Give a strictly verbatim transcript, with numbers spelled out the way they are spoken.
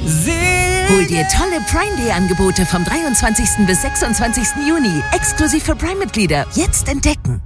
Hol dir tolle Prime Day Angebote vom dreiundzwanzigsten bis sechsundzwanzigsten Juni. Exklusiv für Prime-Mitglieder. Jetzt entdecken.